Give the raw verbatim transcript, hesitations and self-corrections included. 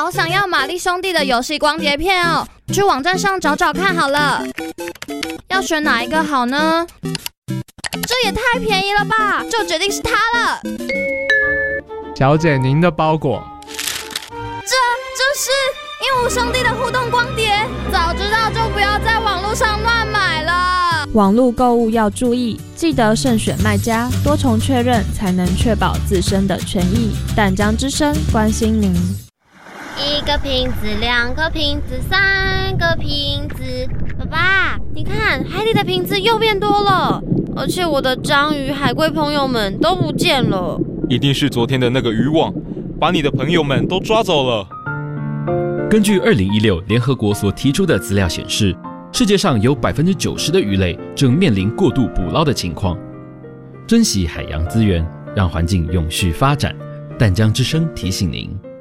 好想要玛丽兄弟的游戏光碟片哦，去网站上找找看好了。要选哪一个好呢？这也太便宜了吧，就决定是它了。 小姐，您的包裹。 这这是鹦鹉兄弟的互动光碟，早知道就不要在网络上乱买了。 网络购物要注意，记得慎选卖家，多重确认才能确保自身的权益。淡江之声关心您。 一个瓶子，两个瓶子，三个瓶子。爸爸，你看海里的瓶子又变多了，而且我的章鱼、海龟朋友们都不见了。 一定是昨天的那个渔网把你的朋友们都抓走了。 根据二零一六联合国所提出的资料显示，世界上有百分之九十的鱼类正面临过度捕捞的情况。珍惜海洋资源，让环境永续发展。淡江之声提醒您。